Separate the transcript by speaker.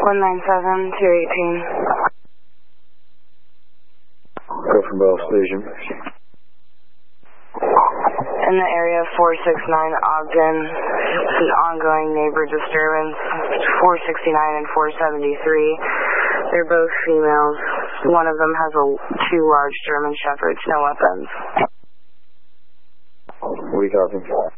Speaker 1: 197-218.
Speaker 2: Go from Bell Station.
Speaker 1: In the area of 469 Ogden, an ongoing neighbor disturbance, 469 and 473. They're both females. One of them has two large German Shepherds, no weapons.
Speaker 2: We copy.